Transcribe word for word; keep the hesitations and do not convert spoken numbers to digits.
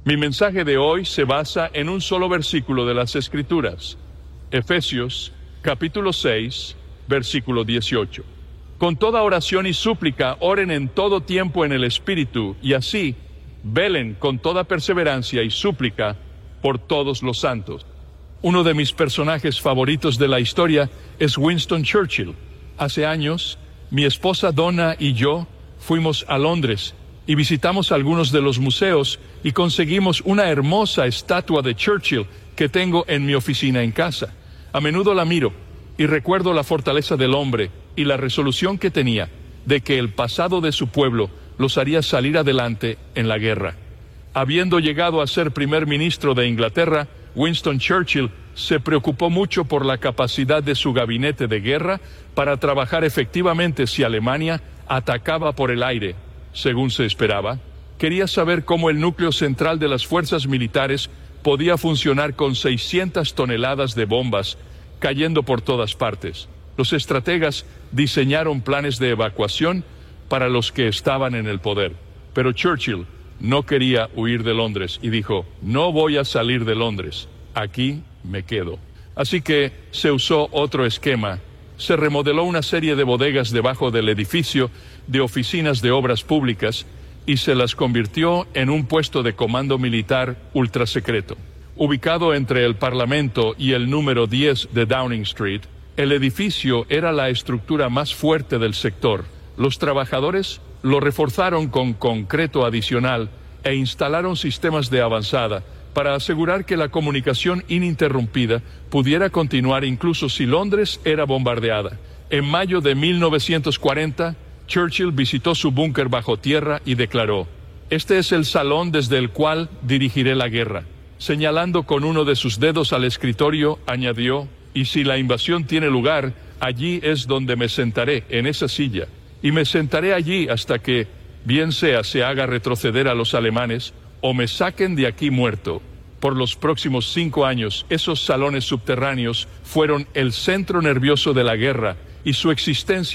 Mi mensaje de hoy se basa en un solo versículo de las Escrituras, Efesios capítulo seis, versículo dieciocho. Con toda oración y súplica oren en todo tiempo en el Espíritu, y así velen con toda perseverancia y súplica por todos los santos. Uno de mis personajes favoritos de la historia es Winston Churchill. Hace años, mi esposa Donna y yo fuimos a Londres y visitamos algunos de los museos y conseguimos una hermosa estatua de Churchill que tengo en mi oficina en casa. A menudo la miro y recuerdo la fortaleza del hombre y la resolución que tenía de que el pasado de su pueblo los haría salir adelante en la guerra. Habiendo llegado a ser primer ministro de Inglaterra, Winston Churchill se preocupó mucho por la capacidad de su gabinete de guerra para trabajar efectivamente si Alemania atacaba por el aire, según se esperaba. Quería saber cómo el núcleo central de las fuerzas militares podía funcionar con seiscientas toneladas de bombas cayendo por todas partes. Los estrategas diseñaron planes de evacuación para los que estaban en el poder, pero Churchill no quería huir de Londres y dijo: no voy a salir de Londres, aquí me quedo. Así que se usó otro esquema. Se remodeló una serie de bodegas debajo del edificio de oficinas de obras públicas y se las convirtió en un puesto de comando militar ultrasecreto. Ubicado entre el Parlamento y el número diez de Downing Street, el edificio era la estructura más fuerte del sector. Los trabajadores lo reforzaron con concreto adicional e instalaron sistemas de avanzada para asegurar que la comunicación ininterrumpida pudiera continuar incluso si Londres era bombardeada. En mayo de mil novecientos cuarenta, Churchill visitó su búnker bajo tierra y declaró: este es el salón desde el cual dirigiré la guerra. Señalando con uno de sus dedos al escritorio, añadió: y si la invasión tiene lugar, allí es donde me sentaré, en esa silla, y me sentaré allí hasta que, bien sea se haga retroceder a los alemanes, o me saquen de aquí muerto. Por los próximos cinco años, esos salones subterráneos fueron el centro nervioso de la guerra, y su existencia